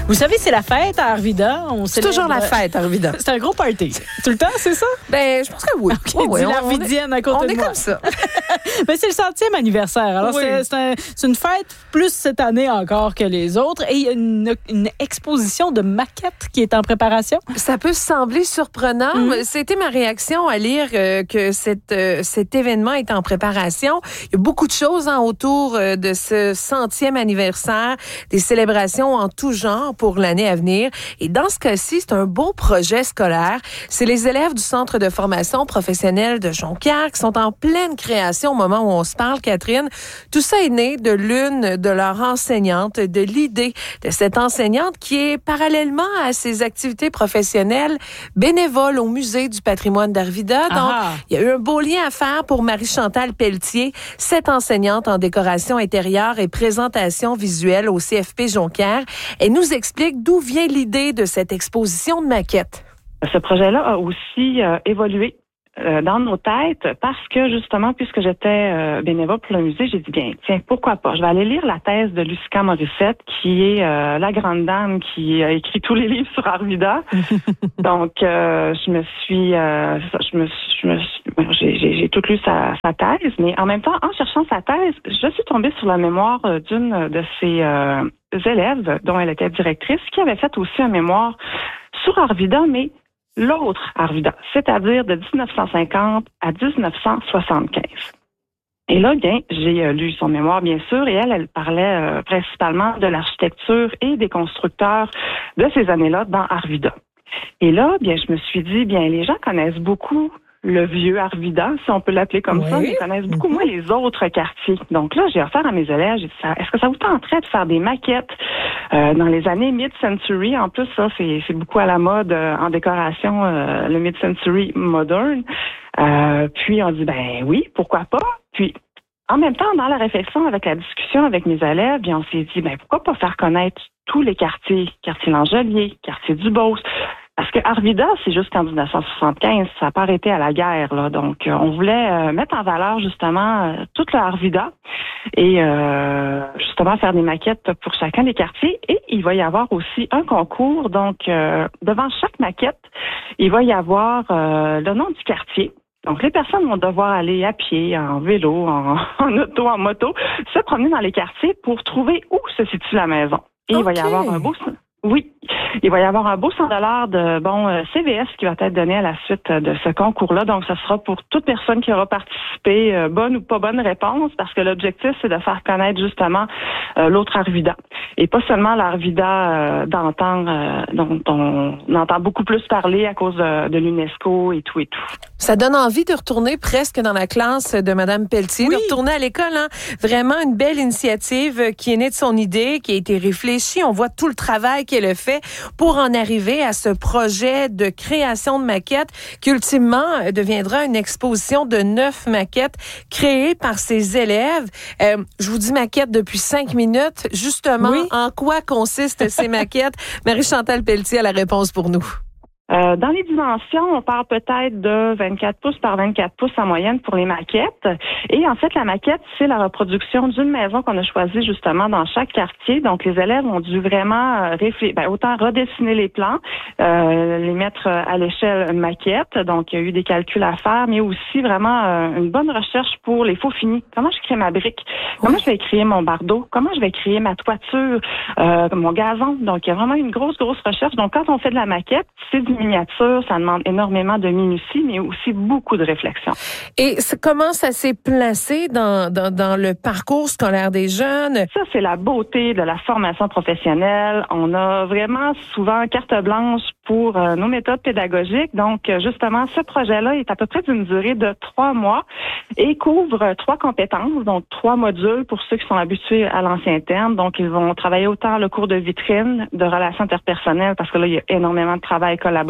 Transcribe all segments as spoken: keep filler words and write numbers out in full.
Vous savez, c'est la fête à Arvida. On C'est célèbre... toujours la fête à Arvida. C'est un gros party. Tout le temps, c'est ça? Ben, je pense que oui. Okay, oh, oui, dis on, l'Arvidienne à côté on de est moi. comme ça. Ben, c'est le centième anniversaire. Alors, Oui. c'est, c'est, un, c'est une fête plus cette année encore que les autres. Et il y a une, une exposition de maquettes qui est en préparation. Ça peut sembler surprenant. Mm-hmm. C'était ma réaction à lire euh, que cette, euh, cet événement est en préparation. Il y a beaucoup de choses hein, autour euh, de ce centième anniversaire, des célébrations en tout genre pour l'année à venir. Et dans ce cas-ci, c'est un beau projet scolaire. C'est les élèves du Centre de formation professionnelle de Jonquière qui sont en pleine création au moment où on se parle, Catherine. Tout ça est né de l'une de leurs enseignantes, de l'idée de cette enseignante qui est parallèlement à ses activités professionnelles bénévole au Musée du patrimoine d'Arvida. Donc, Aha. il y a eu un beau lien à faire pour Marie-Chantal Pelletier, cette enseignante en décoration intérieure et présentation visuelle au C F P Jonquière. Elle nous explique d'où vient l'idée de cette exposition de maquettes. Ce projet-là a aussi euh, évolué euh, dans nos têtes parce que, justement, puisque j'étais euh, bénévole pour le musée, j'ai dit, bien, tiens, pourquoi pas? Je vais aller lire la thèse de Lucica Morissette, qui est euh, la grande dame qui a écrit tous les livres sur Arvida. Donc, euh, je me suis... Euh, je me suis, je me suis j'ai, j'ai, j'ai tout lu sa, sa thèse, mais en même temps, en cherchant sa thèse, je suis tombée sur la mémoire d'une de ses euh, élèves, dont elle était directrice, qui avait fait aussi un mémoire sur Arvida, mais l'autre Arvida, c'est-à-dire de dix-neuf cent cinquante à dix-neuf cent soixante-quinze. Et là, bien, j'ai euh, lu son mémoire, bien sûr, et elle, elle parlait euh, principalement de l'architecture et des constructeurs de ces années-là dans Arvida. Et là, bien, je me suis dit, bien, les gens connaissent beaucoup le vieux Arvida, si on peut l'appeler comme oui. ça, mais ils connaissent beaucoup moins les autres quartiers. Donc là, j'ai offert à mes élèves, j'ai dit, est-ce que ça vous tenterait de faire des maquettes euh, dans les années mid-century? En plus, ça, c'est, c'est beaucoup à la mode euh, en décoration, euh, le mid-century moderne. Euh, puis on dit, ben oui, pourquoi pas? Puis en même temps, dans la réflexion, avec la discussion avec mes élèves, bien, on s'est dit, ben pourquoi pas faire connaître tous les quartiers, quartier Langelier, quartier Duboce. Parce que Arvida, c'est jusqu'en dix-neuf cent soixante-quinze, ça n'a pas arrêté à la guerre, là. Donc, euh, on voulait euh, mettre en valeur, justement, euh, toute le Arvida et, euh, justement, faire des maquettes pour chacun des quartiers. Et il va y avoir aussi un concours. Donc, euh, devant chaque maquette, il va y avoir euh, le nom du quartier. Donc, les personnes vont devoir aller à pied, en vélo, en, en auto, en moto, se promener dans les quartiers pour trouver où se situe la maison. Et okay. il va y avoir un beau... Oui, il va y avoir un beau cent dollars de bon euh, C V S qui va être donné à la suite de ce concours-là. Donc, ce sera pour toute personne qui aura participé, euh, bonne ou pas bonne réponse, parce que l'objectif, c'est de faire connaître justement euh, l'autre Arvida. Et pas seulement l'Arvida euh, d'antan, euh, dont on entend beaucoup plus parler à cause de, de l'UNESCO et tout et tout. Ça donne envie de retourner presque dans la classe de Mme Pelletier, oui. de retourner à l'école. Hein? Vraiment une belle initiative qui est née de son idée, qui a été réfléchie. On voit tout le travail qu'elle a fait pour en arriver à ce projet de création de maquettes qui, ultimement, deviendra une exposition de neuf maquettes créées par ses élèves. Euh, je vous dis maquettes depuis cinq minutes. Justement, oui. en quoi consistent ces maquettes? Marie-Chantal Pelletier a la réponse pour nous. Euh, dans les dimensions, on parle peut-être de vingt-quatre pouces par vingt-quatre pouces en moyenne pour les maquettes. Et en fait, la maquette, c'est la reproduction d'une maison qu'on a choisie justement dans chaque quartier. Donc, les élèves ont dû vraiment réfléchir, ben, autant redessiner les plans, euh, les mettre à l'échelle maquette. Donc, il y a eu des calculs à faire, mais aussi vraiment euh, une bonne recherche pour les faux finis. Comment je crée ma brique? Comment oui. je vais créer mon bardeau? Comment je vais créer ma toiture? Euh, mon gazon? Donc, il y a vraiment une grosse, grosse recherche. Donc, quand on fait de la maquette, c'est du miniature, ça demande énormément de minutie, mais aussi beaucoup de réflexion. Et comment ça s'est placé dans, dans, dans le parcours scolaire des jeunes? Ça, c'est la beauté de la formation professionnelle. On a vraiment souvent carte blanche pour euh, nos méthodes pédagogiques. Donc, justement, ce projet-là est à peu près d'une durée de trois mois et couvre trois compétences, donc trois modules pour ceux qui sont habitués à l'ancien terme. Donc, ils vont travailler autant le cours de vitrine, de relations interpersonnelles, parce que là, il y a énormément de travail collaboratif,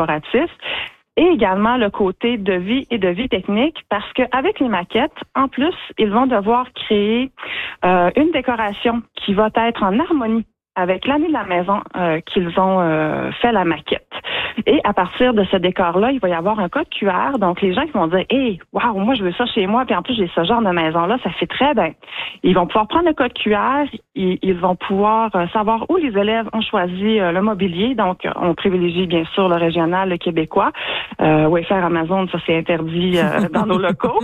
et également le côté de vie et de vie technique, parce qu'avec les maquettes, en plus, ils vont devoir créer euh, une décoration qui va être en harmonie avec l'année de la maison euh, qu'ils ont euh, fait la maquette. Et à partir de ce décor-là, il va y avoir un code Q R. Donc, les gens qui vont dire, hey, waouh, moi, je veux ça chez moi, puis en plus, j'ai ce genre de maison-là, ça fait très bien. Ils vont pouvoir prendre le code Q R, ils, ils vont pouvoir savoir où les élèves ont choisi le mobilier. Donc, on privilégie bien sûr le régional, le québécois. Euh, Wayfair, Amazon, ça c'est interdit euh, dans nos locaux.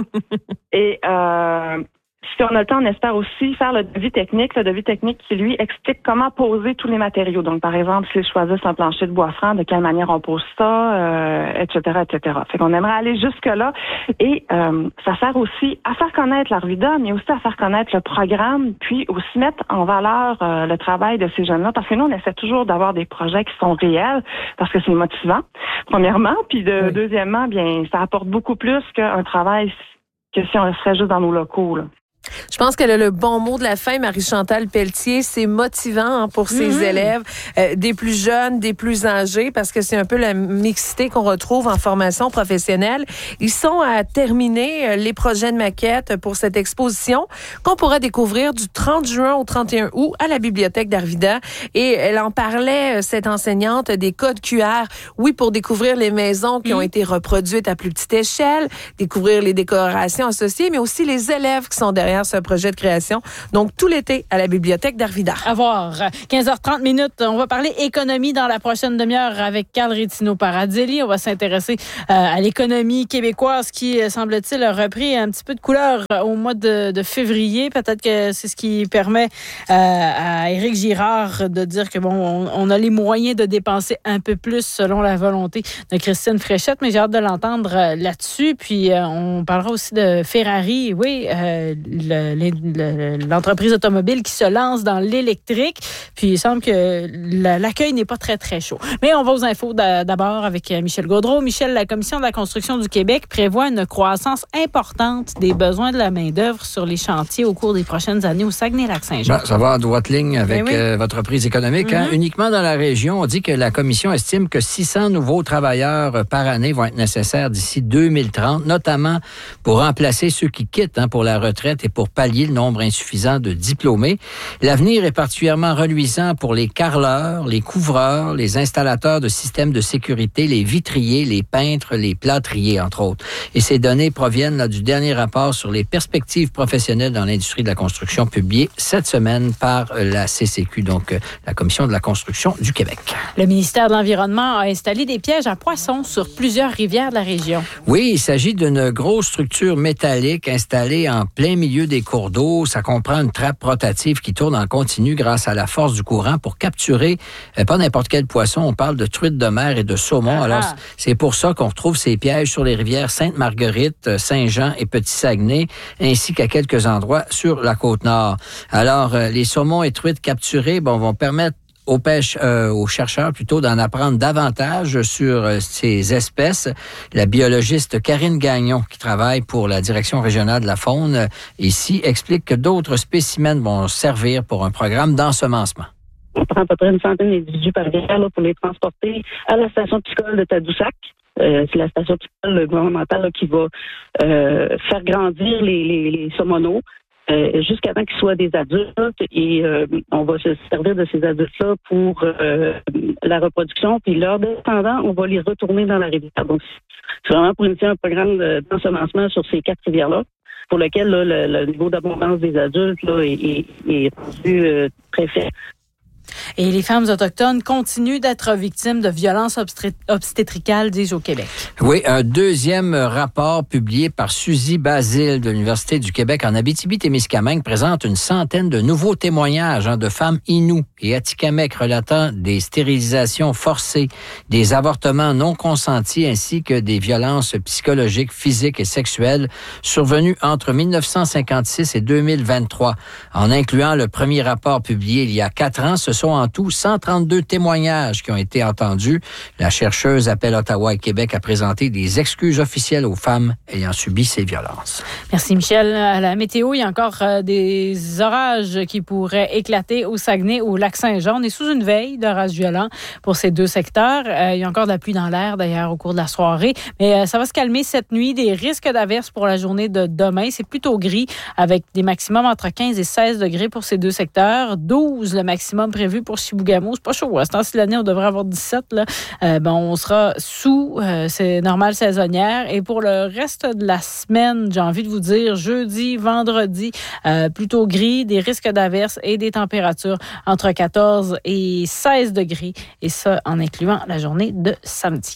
Et euh, si on a le temps, on espère aussi faire le devis technique, le devis technique qui, lui, explique comment poser tous les matériaux. Donc, par exemple, s'ils choisissent un plancher de bois franc, de quelle manière on pose ça, euh, et cetera, et cetera. Fait qu'on aimerait aller jusque-là. Et euh, ça sert aussi à faire connaître l'Arvida, mais aussi à faire connaître le programme, puis aussi mettre en valeur euh, le travail de ces jeunes-là. Parce que nous, on essaie toujours d'avoir des projets qui sont réels, parce que c'est motivant, premièrement. Puis, de, oui. deuxièmement, bien, ça apporte beaucoup plus qu'un travail que si on serait juste dans nos locaux, là. Je pense qu'elle a le bon mot de la fin, Marie-Chantal Pelletier. C'est motivant hein, pour ses mm-hmm. élèves, euh, des plus jeunes, des plus âgés, parce que c'est un peu la mixité qu'on retrouve en formation professionnelle. Ils sont à terminer euh, les projets de maquette pour cette exposition qu'on pourra découvrir du trente juin au trente et un août à la bibliothèque d'Arvida. Et elle en parlait, cette enseignante, des codes Q R, oui, pour découvrir les maisons qui mm-hmm. ont été reproduites à plus petite échelle, découvrir les décorations associées, mais aussi les élèves qui sont derrière ce projet de création. Donc, tout l'été à la bibliothèque d'Arvida. À voir. quinze heures trente minutes. On va parler économie dans la prochaine demi-heure avec Carl Rétino-Paradzelli. On va s'intéresser euh, à l'économie québécoise qui, semble-t-il, a repris un petit peu de couleur au mois de, de février. Peut-être que c'est ce qui permet euh, à Éric Girard de dire que bon, on, on a les moyens de dépenser un peu plus selon la volonté de Christine Fréchette, mais j'ai hâte de l'entendre là-dessus. Puis, euh, on parlera aussi de Ferrari. Oui, euh, Le, le, l'entreprise automobile qui se lance dans l'électrique. Puis, il semble que l'accueil n'est pas très, très chaud. Mais on va aux infos d'abord avec Michel Gaudreault. Michel, la Commission de la construction du Québec prévoit une croissance importante des besoins de la main-d'œuvre sur les chantiers au cours des prochaines années au Saguenay-Lac-Saint-Jean. Ben, ça va en droite ligne avec oui. euh, votre prise économique. Mm-hmm. Hein? Uniquement dans la région, on dit que la Commission estime que six cents nouveaux travailleurs par année vont être nécessaires d'ici deux mille trente, notamment pour remplacer ceux qui quittent hein, pour la retraite et pour pallier le nombre insuffisant de diplômés. L'avenir est particulièrement reluisant pour les carreleurs, les couvreurs, les installateurs de systèmes de sécurité, les vitriers, les peintres, les plâtriers, entre autres. Et ces données proviennent là, du dernier rapport sur les perspectives professionnelles dans l'industrie de la construction publié cette semaine par la C C Q, donc la Commission de la construction du Québec. Le ministère de l'Environnement a installé des pièges à poissons sur plusieurs rivières de la région. Oui, il s'agit d'une grosse structure métallique installée en plein milieu des cours d'eau. Ça comprend une trappe rotative qui tourne en continu grâce à la force du courant pour capturer euh, pas n'importe quel poisson. On parle de truites de mer et de saumon. Ah, alors, c'est pour ça qu'on retrouve ces pièges sur les rivières Sainte-Marguerite, Saint-Jean et Petit-Saguenay, ainsi qu'à quelques endroits sur la Côte-Nord. Alors, euh, les saumons et truites capturés bon, vont permettre aux pêches, euh, aux chercheurs plutôt d'en apprendre davantage sur euh, ces espèces. La biologiste Karine Gagnon, qui travaille pour la Direction régionale de la faune, euh, ici, explique que d'autres spécimens vont servir pour un programme d'ensemencement. On prend à peu près une centaine d'individus par rivière là, pour les transporter à la station piscicole de Tadoussac. Euh, c'est la station piscicole gouvernementale là, qui va euh, faire grandir les, les, les saumoneaux. Euh, jusqu'à temps qu'ils soient des adultes et euh, on va se servir de ces adultes-là pour euh, la reproduction. Puis leurs descendants, on va les retourner dans la rivière. Donc, c'est vraiment pour initier un programme d'ensemencement sur ces quatre rivières-là, pour lequel là, le, le niveau d'abondance des adultes là, est, est, est rendu euh, très faible. Et les femmes autochtones continuent d'être victimes de violences obsté- obstétricales, dis-je, au Québec. Oui, un deuxième rapport publié par Suzy Basile de l'Université du Québec en Abitibi-Témiscamingue présente une centaine de nouveaux témoignages hein, de femmes Innu et Atikamekw relatant des stérilisations forcées, des avortements non consentis ainsi que des violences psychologiques, physiques et sexuelles survenues entre dix-neuf cent cinquante-six et deux mille vingt-trois. En incluant le premier rapport publié il y a quatre ans, ce sont en tout cent trente-deux témoignages qui ont été entendus. La chercheuse appelle Ottawa et Québec à présenter des excuses officielles aux femmes ayant subi ces violences. Merci Michel. À la météo, il y a encore euh, des orages qui pourraient éclater au Saguenay, au Lac-Saint-Jean. On est sous une veille d'orages violents pour ces deux secteurs. Euh, il y a encore de la pluie dans l'air d'ailleurs au cours de la soirée. Mais euh, ça va se calmer cette nuit. Des risques d'averses pour la journée de demain. C'est plutôt gris avec des maximums entre quinze et seize degrés pour ces deux secteurs. douze le maximum prévu prévu pour Chibougamau. C'est pas chaud. À ce temps-ci de l'année, on devrait avoir dix-sept. Là. Euh, bon, on sera sous, euh, c'est normal saisonnière. Et pour le reste de la semaine, j'ai envie de vous dire, jeudi, vendredi, euh, plutôt gris, des risques d'averses et des températures entre quatorze et seize degrés. Et ça, en incluant la journée de samedi.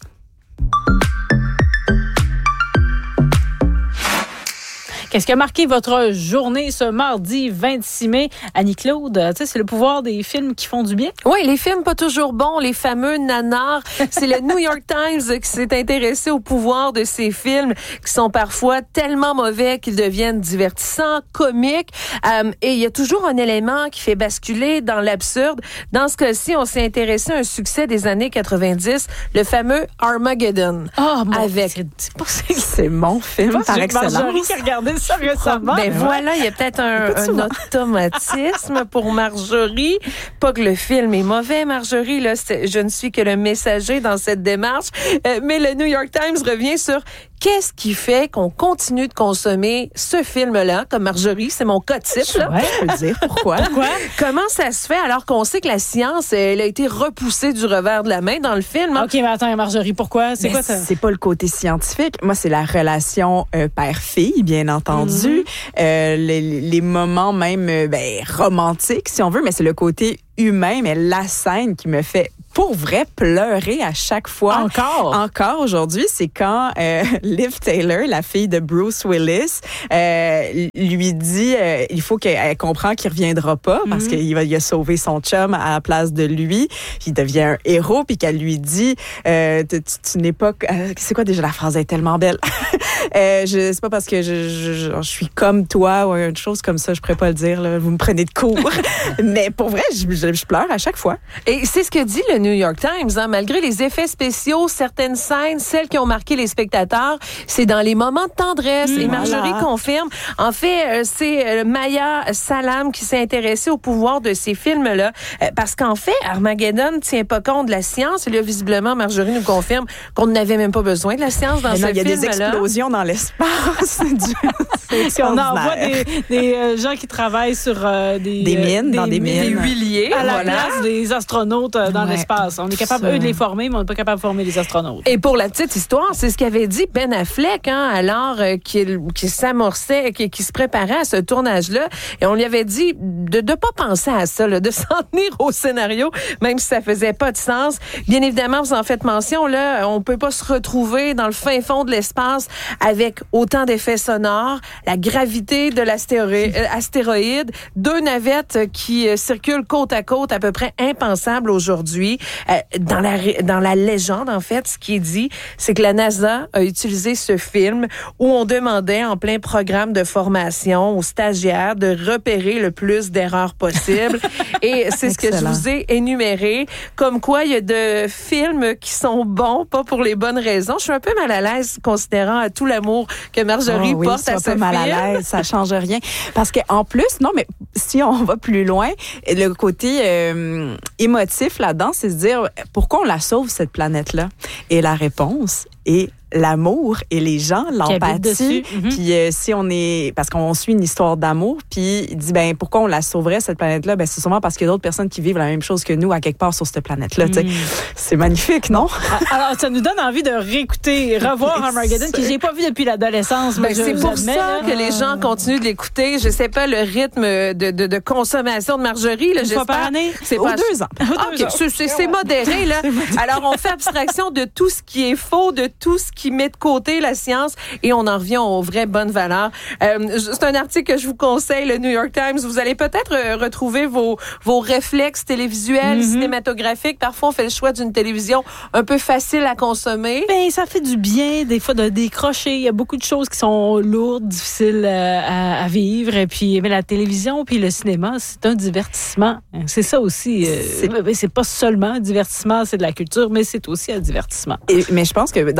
Qu'est-ce qui a marqué votre journée ce mardi vingt-six mai? Annie-Claude, tu sais, c'est le pouvoir des films qui font du bien. Oui, les films pas toujours bons, les fameux nanars. C'est le New York Times qui s'est intéressé au pouvoir de ces films qui sont parfois tellement mauvais qu'ils deviennent divertissants, comiques. Euh, et il y a toujours un élément qui fait basculer dans l'absurde. Dans ce cas-ci, on s'est intéressé à un succès des années quatre-vingt-dix, le fameux Armageddon. Oh, mon avec c'est, c'est, pas, c'est, c'est mon film pas, par excellence. Marjorie qui a regardé ça récemment. Ben voilà, il y a peut-être un, un automatisme pour Marjorie. Pas que le film est mauvais, Marjorie. Là, c'est, je ne suis que le messager dans cette démarche. Euh, mais le New York Times revient sur qu'est-ce qui fait qu'on continue de consommer ce film-là, comme Marjorie, c'est mon cas type. Là. Ouais, je peux dire pourquoi. Pourquoi? Comment ça se fait alors qu'on sait que la science, elle a été repoussée du revers de la main dans le film? Hein? OK, mais attends, Marjorie, pourquoi? C'est mais quoi ça? C'est pas le côté scientifique. Moi, c'est la relation euh, père-fille, bien entendu. Mm-hmm. Euh, les, les moments même euh, ben, romantiques, si on veut, mais c'est le côté humain, mais la scène qui me fait pour vrai pleurer à chaque fois. Encore? Encore aujourd'hui, c'est quand euh, Liv Taylor, la fille de Bruce Willis, euh, lui dit euh, il faut qu'elle comprend qu'il reviendra pas parce mm-hmm. qu'il va, il a sauvé son chum à la place de lui. Il devient un héros, puis qu'elle lui dit euh, tu, tu n'es pas... Euh, c'est quoi déjà la phrase? Elle est tellement belle. euh, je, c'est pas parce que je, je, je, je suis comme toi ou une chose comme ça, je pourrais pas le dire. Là, vous me prenez de court. Mais pour vrai, je, je, je pleure à chaque fois. Et c'est ce que dit le New York Times, hein, malgré les effets spéciaux, certaines scènes, celles qui ont marqué les spectateurs, c'est dans les moments de tendresse. Mmh, et Marjorie voilà. confirme. En fait, euh, c'est euh, Maya Salam qui s'est intéressée au pouvoir de ces films-là. Euh, parce qu'en fait, Armageddon ne tient pas compte de la science. Et là, visiblement, Marjorie nous confirme qu'on n'avait même pas besoin de la science dans ce film-là. Il y a des explosions dans l'espace. C'est on envoie des, des euh, gens qui travaillent sur euh, des, des mines, des, dans des mines. Des huiliers. À la voilà. place des astronautes euh, dans ouais. l'espace. On est capable, eux, de les former, mais on n'est pas capable de former les astronautes. Et pour la petite histoire, c'est ce qu'avait dit Ben Affleck, hein, alors euh, qu'il, qu'il s'amorçait, qu'il, qu'il se préparait à ce tournage-là. Et on lui avait dit de ne pas penser à ça, là, de s'en tenir au scénario, même si ça faisait pas de sens. Bien évidemment, vous en faites mention, là, on peut pas se retrouver dans le fin fond de l'espace avec autant d'effets sonores, la gravité de l'astéroïde, deux navettes qui euh, circulent côte à côte, à peu près impensable aujourd'hui. Euh, dans la dans la légende, en fait, ce qui est dit, c'est que la NASA a utilisé ce film où on demandait en plein programme de formation aux stagiaires de repérer le plus d'erreurs possibles. Et c'est ce que je vous ai énuméré. Comme quoi, il y a de films qui sont bons, pas pour les bonnes raisons. Je suis un peu mal à l'aise considérant à tout l'amour que Marjorie oh, oui, porte à ce film. mal à l'aise, ça change rien. Parce que en plus, non, mais si on va plus loin, le côté euh, émotif là-dedans, c'est se dire pourquoi on la sauve cette planète-là. Et la réponse est l'amour et les gens, l'empathie. Mm-hmm. Puis euh, si on est, parce qu'on suit une histoire d'amour, puis il dit ben pourquoi on la sauverait cette planète-là, ben c'est souvent parce qu'il y a d'autres personnes qui vivent la même chose que nous à quelque part sur cette planète-là. Mm. C'est magnifique, non? Alors ça nous donne envie de réécouter, revoir Armageddon que j'ai pas vu depuis l'adolescence. Ben, je, c'est pour j'admets, ça là. que les gens continuent de l'écouter. Je sais pas le rythme de, de, de consommation de Marjorie. Là, Une fois par année? C'est Ou pas deux ans. Ah, okay. c'est, c'est, c'est modéré là. Alors on fait abstraction de tout ce qui est faux, de tout ce qui met de côté la science et on en revient aux vraies bonnes valeurs. Euh, c'est un article que je vous conseille, le New York Times. Vous allez peut-être euh, retrouver vos vos réflexes télévisuels, mm-hmm. cinématographiques. Parfois, on fait le choix d'une télévision un peu facile à consommer. Ben, ça fait du bien des fois de décrocher. Il y a beaucoup de choses qui sont lourdes, difficiles euh, à, à vivre. Et puis, mais la télévision puis le cinéma, c'est un divertissement. C'est ça aussi. Euh, c'est... c'est pas seulement un divertissement, c'est de la culture, mais c'est aussi un divertissement. Et, mais je pense que dans les séries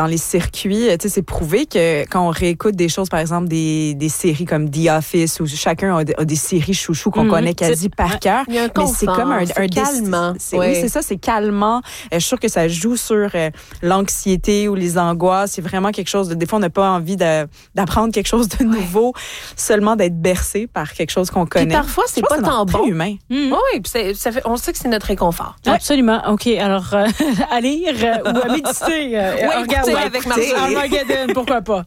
circuit. Tu sais, c'est prouvé que quand on réécoute des choses, par exemple, des, des séries comme The Office, où chacun a, a des séries chouchous qu'on mmh, connaît quasi par ouais. cœur. Il y a un confort, mais c'est comme un, c'est un calmant. C'est, oui, c'est ça, c'est calmant. Euh, je suis sûre que ça joue sur euh, l'anxiété ou les angoisses. C'est vraiment quelque chose de... Des fois, on n'a pas envie de, d'apprendre quelque chose de nouveau, ouais. seulement d'être bercé par quelque chose qu'on connaît. Puis parfois, c'est pas tant bon. Humain. Mmh. Oui, puis c'est, ça fait, on sait que c'est notre réconfort. Ouais. Absolument. OK. Alors, euh, à lire euh, ou à méditer. Euh, oui, regarder avec Marc. Armageddon, pourquoi pas?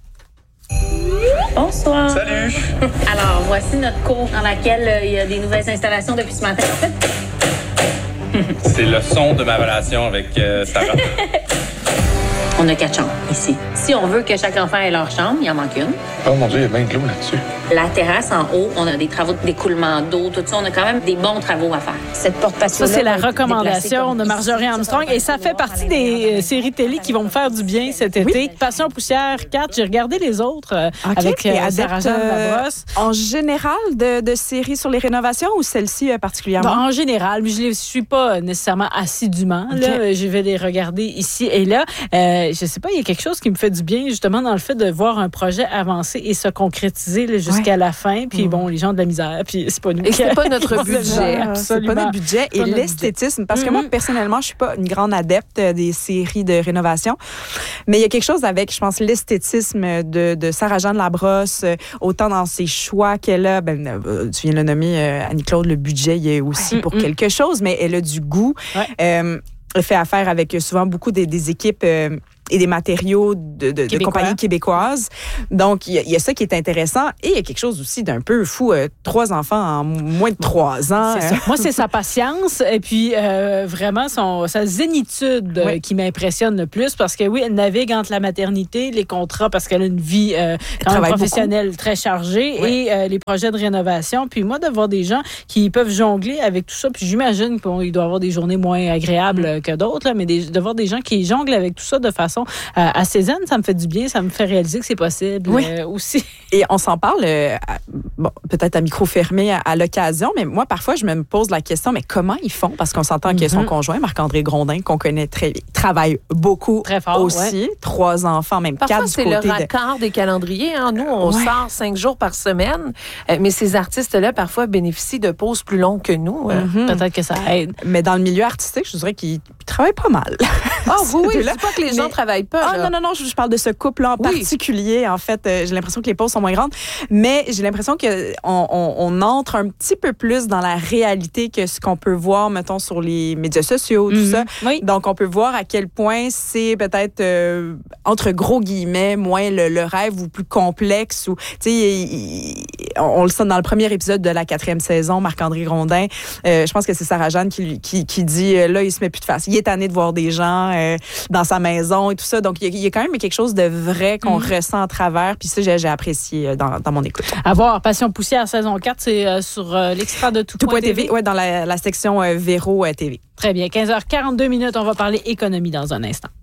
Bonsoir. Salut. Alors, voici notre cour dans laquelle euh, il y a des nouvelles installations depuis ce matin. En fait, c'est le son de ma relation avec euh, Sarah. On a quatre chambres ici. Si on veut que chaque enfant ait leur chambre, il en manque une. Oh mon Dieu, il y a bien de l'eau là-dessus. La terrasse en haut, on a des travaux d'écoulement d'eau, tout ça. On a quand même des bons travaux à faire. Cette porte patio. Ça, c'est la recommandation de Marjorie Armstrong. Et ça fait partie des euh, séries télé qui vont me faire du bien cet été. Oui. Passion poussière quatre. J'ai regardé les autres euh, okay. avec euh, Sarah-Jeanne Labrosse. En général, de, de séries sur les rénovations ou celle-ci euh, particulièrement? Bon, en général, mais je ne les suis pas nécessairement assidûment. Okay. Là. Je vais les regarder ici et là. Euh, je sais pas, il y a quelque chose qui me fait du bien, justement, dans le fait de voir un projet avancer et se concrétiser là, jusqu'à ouais. la fin. Puis mmh. bon, les gens de la misère, puis c'est pas nous. Et c'est pas notre budget. C'est pas notre budget. Et l'esthétisme, parce que mmh. moi, personnellement, je suis pas une grande adepte des séries de rénovation, mais il y a quelque chose avec, je pense, l'esthétisme de, de Sarah-Jeanne Labrosse, autant dans ses choix qu'elle a. Ben, tu viens de le nommer, Annie-Claude, le budget, il y a aussi ouais. pour mmh. quelque chose, mais elle a du goût. Ouais. Euh, elle fait affaire avec souvent beaucoup des, des équipes... Euh, et des matériaux de, de, de compagnies québécoises. Donc, il y, y a ça qui est intéressant. Et il y a quelque chose aussi d'un peu fou. Euh, trois enfants en moins de trois ans. C'est ça. Moi, c'est sa patience et puis euh, vraiment son, sa zénitude oui. euh, qui m'impressionne le plus parce que oui, elle navigue entre la maternité, les contrats parce qu'elle a une vie euh, quand même professionnelle beaucoup. Très chargée oui. et euh, les projets de rénovation. Puis moi, de voir des gens qui peuvent jongler avec tout ça, puis j'imagine qu'il bon, doit avoir des journées moins agréables mm. que d'autres, là, mais des, de voir des gens qui jonglent avec tout ça de façon à Cézanne, ça me fait du bien, ça me fait réaliser que c'est possible oui. euh, aussi. Et on s'en parle, euh, à, bon, peut-être à micro fermé à, à l'occasion, mais moi, parfois, je me pose la question, mais comment ils font? Parce qu'on s'entend mm-hmm. que son conjoint, Marc-André Grondin, qu'on connaît très bien, travaille beaucoup très fort, aussi. Ouais. Trois enfants, même parfois, quatre du côté. Parfois, c'est le raccord de... des calendriers. Hein? Nous, on ouais. sort cinq jours par semaine, euh, mais ces artistes-là, parfois, bénéficient de pauses plus longues que nous. Euh. Mm-hmm. Peut-être que ça aide. Mais dans le milieu artistique, je dirais qu'ils travaillent pas mal. Ah oh, oui, oui, je dis pas que les gens mais... travaillent pas. Ah, non, non, non, je, je parle de ce couple-là en oui. particulier. En fait, euh, j'ai l'impression que les pauses sont moins grandes, mais j'ai l'impression qu'on on, on entre un petit peu plus dans la réalité que ce qu'on peut voir, mettons, sur les médias sociaux, tout mm-hmm. ça. Oui. Donc, on peut voir à quel point c'est peut-être, euh, entre gros guillemets, moins le, le rêve ou plus complexe. Ou, tu sais, on, on le sent dans le premier épisode de la quatrième saison, Marc-André Grondin. Euh, je pense que c'est Sarah-Jeanne qui, qui, qui dit, euh, là, il se met plus de face. Il est tanné de voir des gens euh, dans sa maison et tout ça. Donc, il y a, il y a quand même quelque chose de vrai qu'on mmh. ressent à travers. Puis ça, j'ai, j'ai apprécié dans, dans mon écoute. À voir, Passion poussière saison quatre, c'est euh, sur euh, l'extra de tout, tout point T V. Oui, dans la, la section euh, Véro euh, T V. Très bien. quinze heures quarante-deux minutes, on va parler économie dans un instant.